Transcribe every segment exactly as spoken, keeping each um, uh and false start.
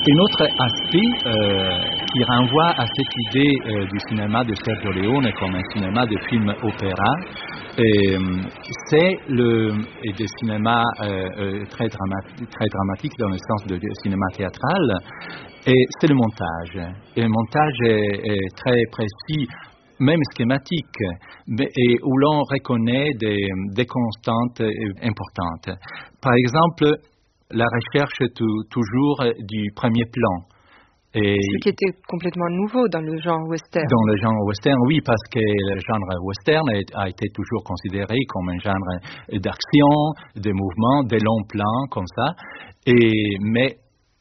Un autre aspect euh, qui renvoie à cette idée euh, du cinéma de Sergio Leone comme un cinéma de film opéra, euh, c'est le et des cinémas euh, euh, très, dramati- très dramatiques dans le sens de, de cinéma théâtral, et c'est le montage. Et le montage est, est très précis, même schématique, mais, et où l'on reconnaît des, des constantes importantes. Par exemple, la recherche tout, toujours du premier plan. Et ce qui était complètement nouveau dans le genre western. Dans le genre western, oui, parce que le genre western a été toujours considéré comme un genre d'action, de mouvement, de longs plans, comme ça. Et, mais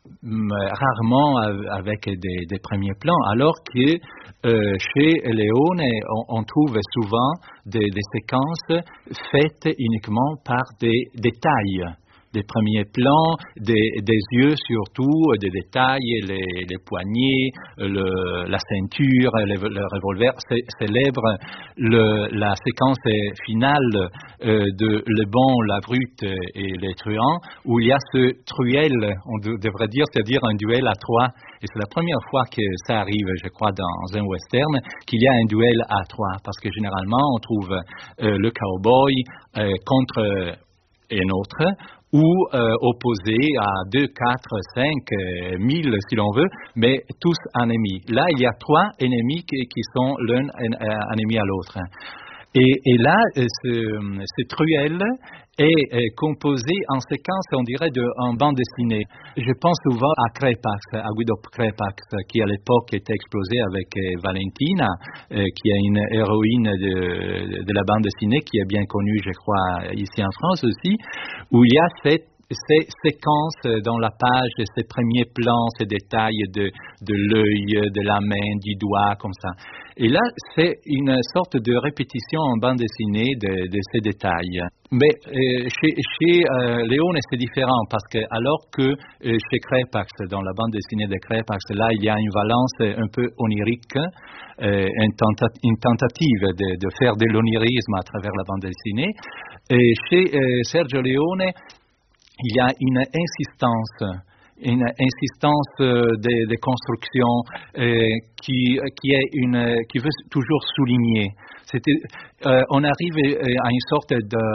rarement avec des, des premiers plans, alors que euh, chez Leone, on, on trouve souvent des, des séquences faites uniquement par des détails. Des premiers plans, des, des yeux surtout, des détails, les, les poignets, le, la ceinture, le, le revolver, célèbre le, la séquence finale euh, de Le Bon, la Brute et les Truands, où il y a ce truel, on de, devrait dire, c'est-à-dire un duel à trois. Et c'est la première fois que ça arrive, je crois, dans un western, qu'il y a un duel à trois, parce que généralement, on trouve euh, le cowboy euh, contre un autre, ou euh, opposés à deux, quatre, cinq, mille si l'on veut, mais tous ennemis. Là, il y a trois ennemis qui, qui sont l'un ennemi à l'autre. Et, et là, ce, ce truel est, est composé en séquence, on dirait, d'un bande dessinée. Je pense souvent à Crepax, à Guido Crepax, qui à l'époque était explosé avec Valentina, euh, qui est une héroïne de, de la bande dessinée, qui est bien connue, je crois, ici en France aussi, où il y a cette ces séquences dans la page, ces premiers plans, ces détails de, de l'œil, de la main, du doigt, comme ça. Et là, c'est une sorte de répétition en bande dessinée de, de ces détails. Mais euh, chez, chez euh, Leone, c'est différent, parce que alors que euh, chez Crepax, dans la bande dessinée de Crepax, là, il y a une valence un peu onirique, euh, une, tenta- une tentative de, de faire de l'onirisme à travers la bande dessinée. Et chez euh, Sergio Leone, il y a une insistance, une insistance de, de construction euh, qui, qui, est une, qui veut toujours souligner. C'était, euh, on arrive à une sorte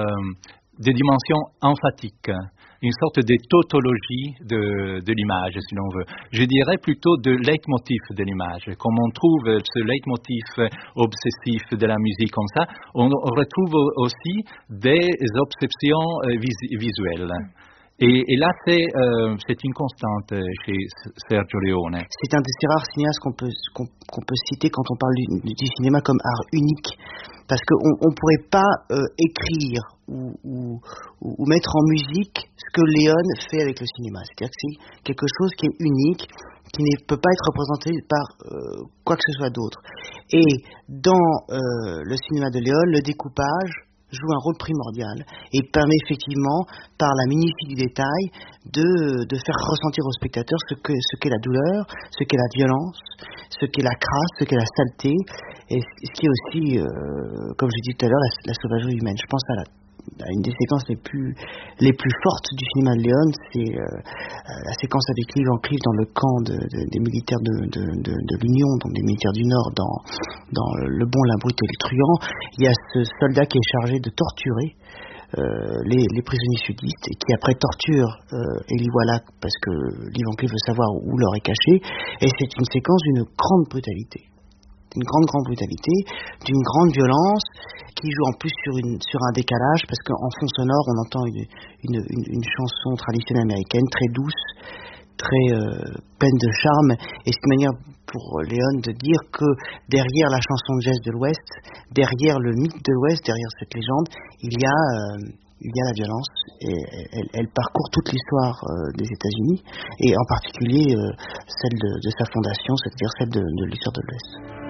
de, de dimension emphatique, une sorte de tautologie de, de l'image, si l'on veut. Je dirais plutôt de leitmotiv de l'image. Comme on trouve ce leitmotiv obsessif de la musique comme ça, on retrouve aussi des obsessions vis- visuelles. Et, et là, c'est, euh, c'est une constante chez Sergio Leone. C'est un de ces rares cinéastes qu'on peut, qu'on, qu'on peut citer quand on parle du, du cinéma comme art unique. Parce qu'on ne pourrait pas euh, écrire ou, ou, ou mettre en musique ce que Leone fait avec le cinéma. C'est-à-dire que c'est quelque chose qui est unique, qui ne peut pas être représenté par euh, quoi que ce soit d'autre. Et dans euh, le cinéma de Leone, le découpage joue un rôle primordial et permet effectivement, par la minutie du détail, de, de faire ressentir au spectateur ce, que, ce qu'est la douleur, ce qu'est la violence, ce qu'est la crasse, ce qu'est la saleté, et ce qui est aussi, euh, comme je disais tout à l'heure, la, la sauvagerie humaine. Je pense à la une des séquences les plus, les plus fortes du cinéma de Leone, c'est euh, la séquence avec Liv en Clive dans le camp de, de, des militaires de, de, de, de l'Union, donc des militaires du Nord, dans, dans Le Bon, la Brute et le Truand. Il y a ce soldat qui est chargé de torturer euh, les, les prisonniers sudistes et qui après torture euh, Elie Wallach parce que Liv en Clive veut savoir où l'or est caché, et c'est une séquence d'une grande brutalité. D'une grande, grande brutalité, d'une grande violence, qui joue en plus sur, une, sur un décalage, parce qu'en fond sonore, on entend une, une, une, une chanson traditionnelle américaine, très douce, très euh, pleine de charme, et c'est une manière pour Leone de dire que derrière la chanson de jazz de l'Ouest, derrière le mythe de l'Ouest, derrière cette légende, il y a... Euh, il y a la violence, et elle, elle parcourt toute l'histoire euh, des États-Unis, et en particulier euh, celle de, de sa fondation, c'est-à-dire celle de, de l'histoire de l'Ouest.